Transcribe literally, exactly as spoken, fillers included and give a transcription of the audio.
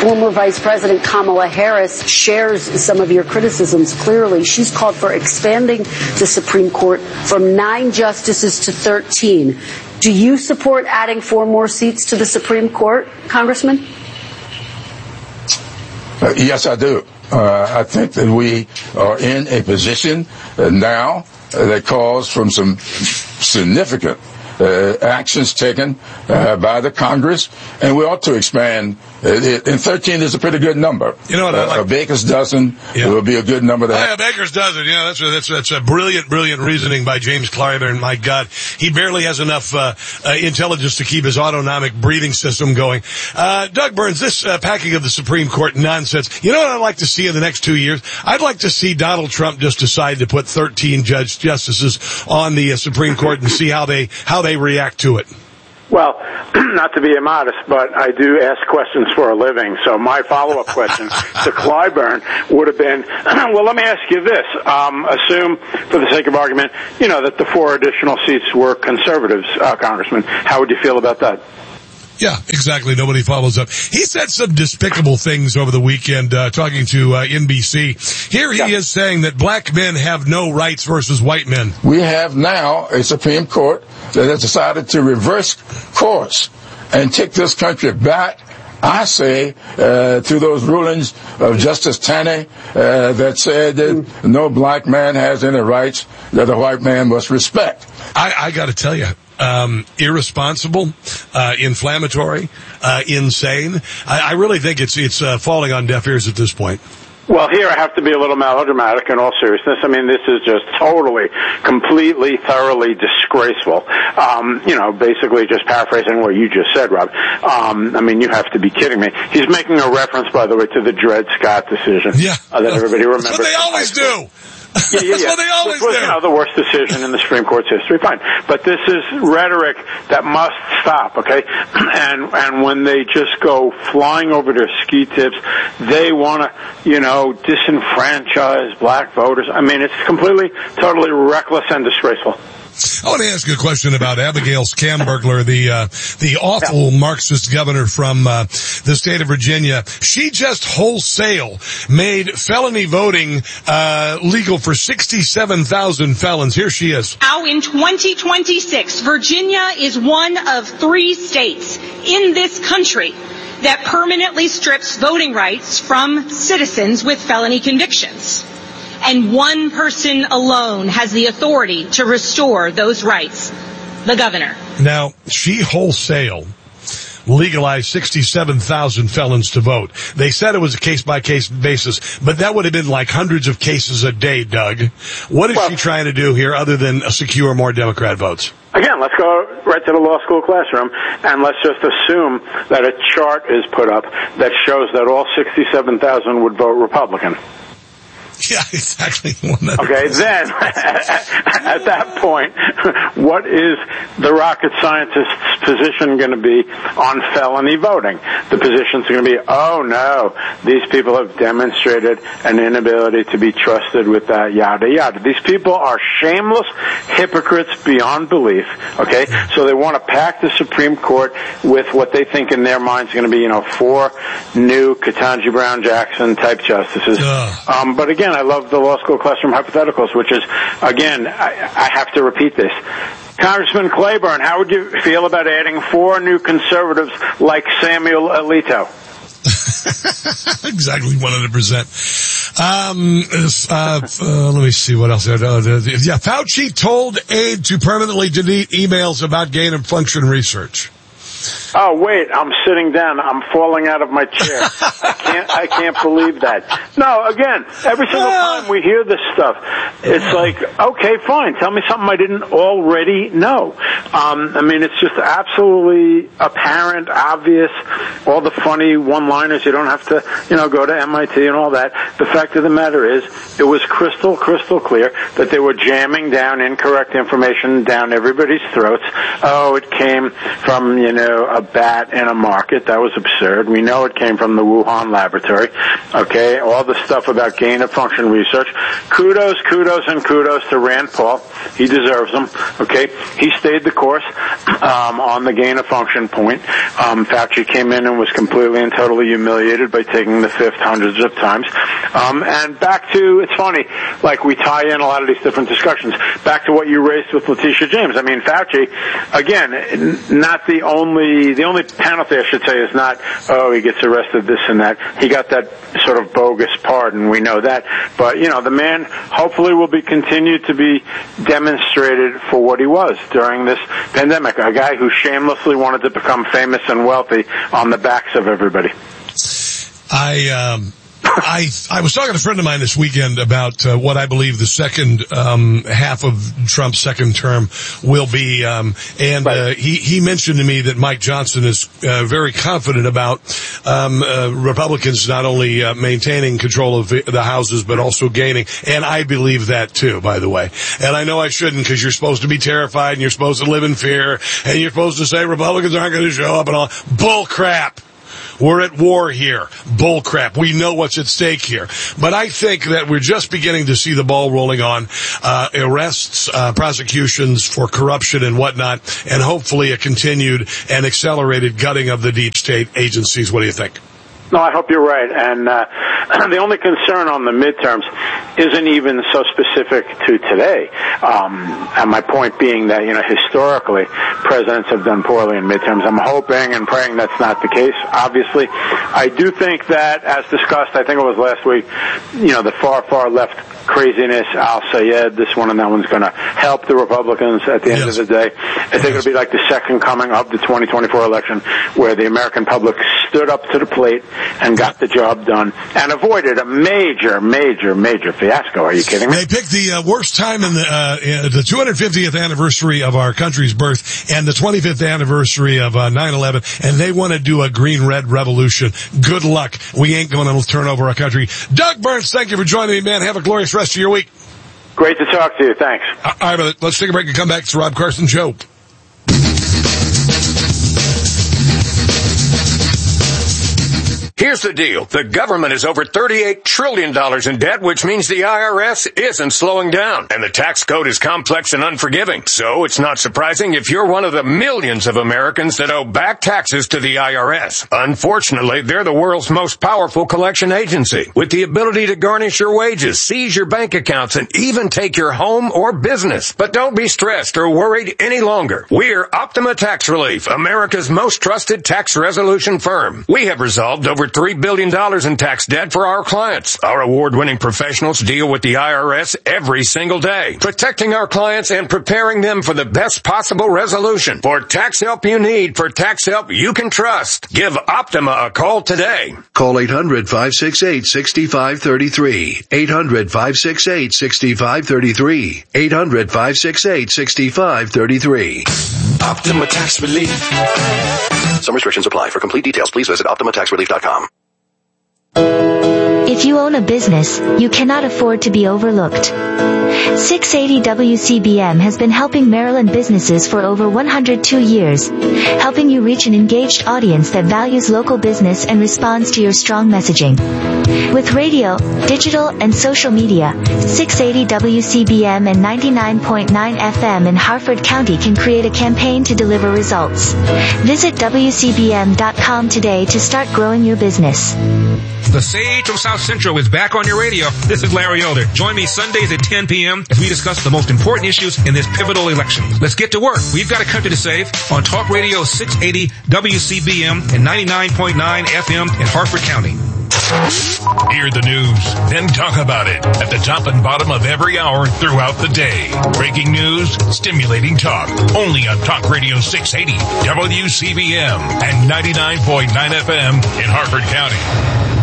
Former Vice President Kamala Harris shares some of your criticisms clearly. She's called for expanding the Supreme Court from nine justices to thirteen. Do you support adding four more seats to the Supreme Court, Congressman? Uh, yes, I do. Uh, I think that we are in a position uh, now uh, that calls from some significant uh, actions taken uh, by the Congress, and we ought to expand. Uh, and thirteen is a pretty good number. You know what? I like? Uh, a baker's dozen yeah. will be a good number. To have. Oh, yeah, baker's dozen. Yeah, that's a, that's a, that's a brilliant, brilliant reasoning by James Clyburn. My God, he barely has enough uh, uh, intelligence to keep his autonomic breathing system going. Uh, Doug Burns, this uh, packing of the Supreme Court nonsense. You know what I'd like to see in the next two years? I'd like to see Donald Trump just decide to put thirteen judge justices on the uh, Supreme Court and see how they how they react to it. Well, not to be immodest, but I do ask questions for a living. So my follow-up question to Clyburn would have been, well, let me ask you this. Um, assume, for the sake of argument, you know, that the four additional seats were conservatives, uh, Congressman. How would you feel about that? Yeah, exactly. Nobody follows up. He said some despicable things over the weekend, uh, talking to uh, N B C. Here he yeah. is saying that black men have no rights versus white men. We have now a Supreme Court that has decided to reverse course and take this country back, I say, uh, through those rulings of Justice Taney uh, that said that no black man has any rights that a white man must respect. I, I got to tell you. Um, irresponsible, uh, inflammatory, uh, insane. I, I really think it's it's uh, falling on deaf ears at this point. Well, here I have to be a little melodramatic in all seriousness. I mean, this is just totally, completely, thoroughly disgraceful. Um, you know, basically just paraphrasing what you just said, Rob. Um, I mean, you have to be kidding me. He's making a reference, by the way, to the Dred Scott decision. Yeah. Uh, that everybody remembers. That's what they always do. Yeah, yeah, That's yeah. what they always Which was, do. You know, the worst decision in the Supreme Court's history. Fine. But this is rhetoric that must stop, okay? And, and when they just go flying over their ski tips, they want to, you know, disenfranchise black voters. I mean, it's completely, totally reckless and disgraceful. I want to ask you a question about Abigail Schamberger, the uh, the awful yeah. Marxist governor from uh, the state of Virginia. She just wholesale made felony voting uh, legal for sixty-seven thousand felons. Here she is. Now in twenty twenty-six, Virginia is one of three states in this country that permanently strips voting rights from citizens with felony convictions. And one person alone has the authority to restore those rights, the governor. Now, she wholesale legalized sixty-seven thousand felons to vote. They said it was a case-by-case basis, but that would have been like hundreds of cases a day, Doug. What is well, she trying to do here other than secure more Democrat votes? Again, let's go right to the law school classroom, and let's just assume that a chart is put up that shows that all sixty-seven thousand would vote Republican. Yeah, exactly. Okay, then, at that point, what is the rocket scientist's position going to be on felony voting? The position's going to be, oh no, these people have demonstrated an inability to be trusted with that, yada, yada. These people are shameless hypocrites beyond belief, okay? So they want to pack the Supreme Court with what they think in their minds is going to be, you know, four new Ketanji Brown Jackson type justices. Um, but again, I love the law school classroom hypotheticals, which is, again, I, I have to repeat this. Congressman Clyburn, how would you feel about adding four new conservatives like Samuel Alito? Exactly, one hundred percent. Um, uh, uh, let me see what else. Uh, yeah, Fauci told aide to permanently delete emails about gain of function research. Oh, wait, I'm sitting down. I'm falling out of my chair. I can't, I can't believe that. No, again, every single time we hear this stuff, it's like, okay, fine. Tell me something I didn't already know. Um, I mean, it's just absolutely apparent, obvious, all the funny one-liners. You don't have to, you know, go to M I T and all that. The fact of the matter is, it was crystal, crystal clear that they were jamming down incorrect information down everybody's throats. Oh, it came from, you know, a bat in a market. That was absurd. We know it came from the Wuhan laboratory. Okay, all the stuff about gain-of-function research. Kudos, kudos, and kudos to Rand Paul. He deserves them. Okay, he stayed the course um, on the gain-of-function point. Um, Fauci came in and was completely and totally humiliated by taking the fifth hundreds of times. Um, and back to, it's funny, like we tie in a lot of these different discussions. Back to what you raised with Letitia James. I mean, Fauci, again, n- not the only, the only penalty I should say is not, oh, he gets arrested, this and that. He got that sort of bogus pardon, we know that. But, you know, the man hopefully will be continued to be demonstrated for what he was during this pandemic. A guy who shamelessly wanted to become famous and wealthy on the backs of everybody. I, um, I I was talking to a friend of mine this weekend about uh, what I believe the second um, half of Trump's second term will be, um, and uh, he he mentioned to me that Mike Johnson is uh, very confident about um, uh, Republicans not only uh, maintaining control of the houses but also gaining, and I believe that too, by the way. And I know I shouldn't, because you're supposed to be terrified and you're supposed to live in fear and you're supposed to say Republicans aren't going to show up and all. Bull crap. We're at war here. Bull crap. We know what's at stake here. But I think that we're just beginning to see the ball rolling on uh, arrests, uh, prosecutions for corruption and whatnot, and hopefully a continued and accelerated gutting of the deep state agencies. What do you think? No, I hope you're right. And uh, the only concern on the midterms isn't even so specific to today. Um, and my point being that, you know, historically, presidents have done poorly in midterms. I'm hoping and praying that's not the case, obviously. I do think that, as discussed, I think it was last week, you know, the far, far left craziness, al-Sayed, this one and that one's going to help the Republicans at the end yes. of the day. I think yes. it'll be like the second coming of the twenty twenty-four election, where the American public stood up to the plate and got the job done and avoided a major, major, major fiasco. Are you kidding me? They picked the uh, worst time in the uh, the two hundred fiftieth anniversary of our country's birth and the twenty-fifth anniversary of uh, nine eleven, and they want to do a green-red revolution. Good luck. We ain't going to turn over our country. Doug Burns, thank you for joining me, man. Have a glorious rest of your week. Great to talk to you. Thanks. All right, let's take a break and come back. It's the Rob Carson Show. Here's the deal. The government is over thirty-eight trillion dollars in debt, which means the I R S isn't slowing down. And the tax code is complex and unforgiving. So it's not surprising if you're one of the millions of Americans that owe back taxes to the I R S. Unfortunately, they're the world's most powerful collection agency, with the ability to garnish your wages, seize your bank accounts, and even take your home or business. But don't be stressed or worried any longer. We're Optima Tax Relief, America's most trusted tax resolution firm. We have resolved over three billion dollars in tax debt for our clients. Our award-winning professionals deal with the I R S every single day, protecting our clients and preparing them for the best possible resolution. For tax help you need, for tax help you can trust, give Optima a call today. Call eight hundred, five six eight, six five three three. eight hundred, five six eight, six five three three. eight hundred, five six eight, six five three three. Optima Tax Relief. Some restrictions apply. For complete details, please visit optima tax relief dot com. If you own a business, you cannot afford to be overlooked. six eighty W C B M has been helping Maryland businesses for over one hundred two years, helping you reach an engaged audience that values local business and responds to your strong messaging. With radio, digital, and social media, six eighty W C B M and ninety-nine point nine F M in Harford County can create a campaign to deliver results. Visit W C B M dot com today to start growing your business. The Sage of South Central is back on your radio. This is Larry Elder. Join me Sundays at ten p.m. as we discuss the most important issues in this pivotal election. Let's get to work. We've got a country to save on Talk Radio six eighty W C B M and ninety-nine point nine F M in Harford County. Hear the news, then talk about it at the top and bottom of every hour throughout the day. Breaking news, stimulating talk, only on Talk Radio six eighty W C B M and ninety-nine point nine F M in Harford County.